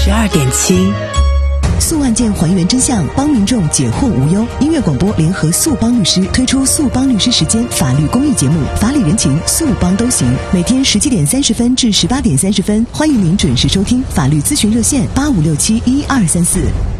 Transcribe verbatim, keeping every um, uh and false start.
十二点七。 诉案件还原真相，帮民众解惑无忧。音乐广播联合速帮律师推出速帮律师时间法律公益节目，法理人情速帮都行。每天十七点三十分至十八点三十分，欢迎您准时收听。法律咨询热线八五六七一二三四。